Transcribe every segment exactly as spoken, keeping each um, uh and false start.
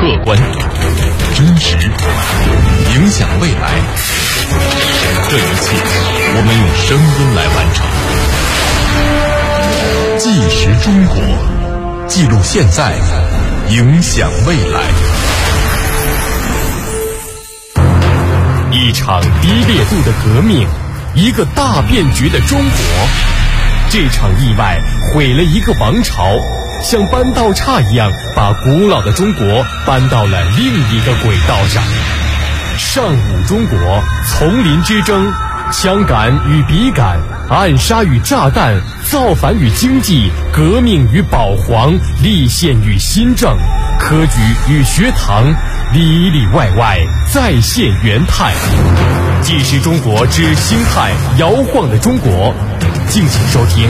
客观、真实，影响未来。这一切，我们用声音来完成。纪实中国，记录现在，影响未来。一场低烈度的革命，一个大变局的中国。这场意外毁了一个王朝，像搬道岔一样把古老的中国搬到了另一个轨道上。上午中国，丛林之争，枪杆与笔杆，暗杀与炸弹，造反与经济，革命与保皇，立宪与新政，科举与学堂，里里外外再现元态。纪实中国之星态摇晃的中国，敬请收听。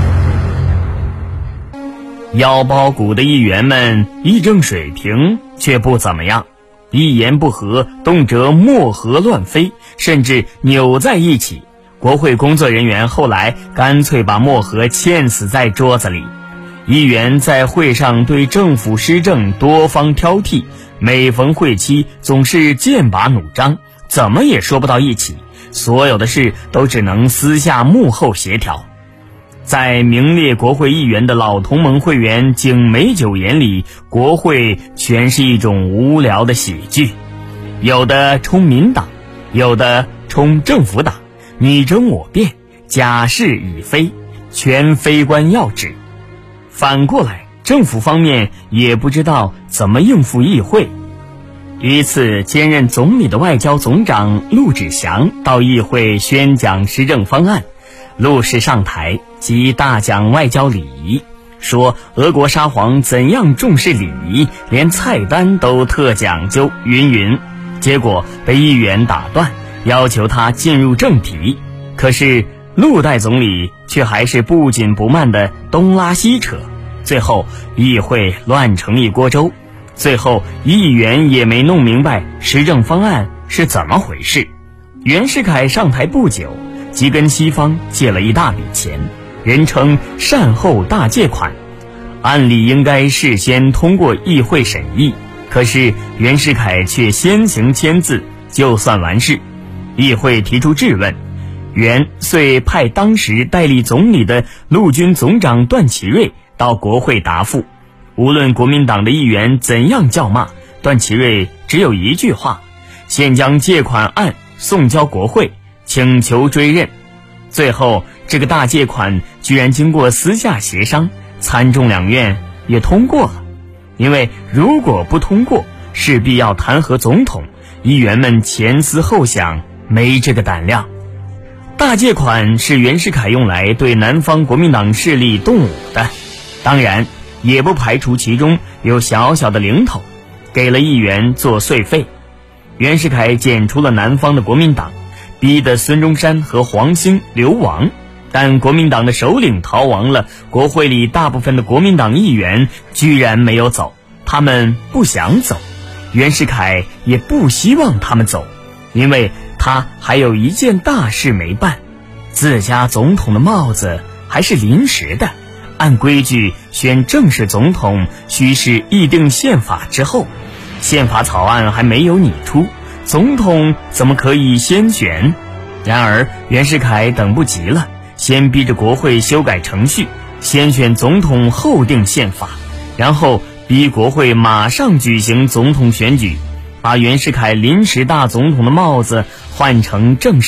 腰包鼓的议员们议政水平却不怎么样，一言不合动辄墨盒乱飞，甚至扭在一起。国会工作人员后来干脆把墨盒嵌死在桌子里。议员在会上对政府施政多方挑剔，每逢会期总是剑拔弩张，怎么也说不到一起，所有的事都只能私下幕后协调。在名列国会议员的老同盟会员景美九眼里，国会全是一种无聊的喜剧，有的冲民党，有的冲政府党，你争我辩，假事已非，全非关要旨。反过来，政府方面也不知道怎么应付议会。一次，兼任总理的外交总长陆志祥到议会宣讲施政方案，陆氏上台即大讲外交礼仪，说俄国沙皇怎样重视礼仪，连菜单都特讲究，云云。结果被议员打断，要求他进入正题。可是陆代总理却还是不紧不慢地东拉西扯，最后议会乱成一锅粥。最后议员也没弄明白施政方案是怎么回事。袁世凯上台不久，即跟西方借了一大笔钱，人称善后大借款，按理应该事先通过议会审议，可是袁世凯却先行签字就算完事。议会提出质问，袁遂派当时代理总理的陆军总长段祺瑞到国会答复。无论国民党的议员怎样叫骂，段祺瑞只有一句话：现将借款案送交国会，请求追认。最后这个大借款居然经过私下协商，参众两院也通过了。因为如果不通过，势必要弹劾总统，议员们前思后想，没这个胆量。大借款是袁世凯用来对南方国民党势力动武的，当然也不排除其中有小小的零头，给了议员做税费。袁世凯剪除了南方的国民党，逼得孙中山和黄兴流亡，但国民党的首领逃亡了，国会里大部分的国民党议员居然没有走，他们不想走，袁世凯也不希望他们走，因为他还有一件大事没办，自家总统的帽子还是临时的，按规矩选正式总统须是议定宪法之后，宪法草案还没有拟出，总统怎么可以先选？然而袁世凯等不及了，先逼着国会修改程序，先选总统后定宪法，然后逼国会马上举行总统选举，把袁世凯临时大总统的帽子换成正式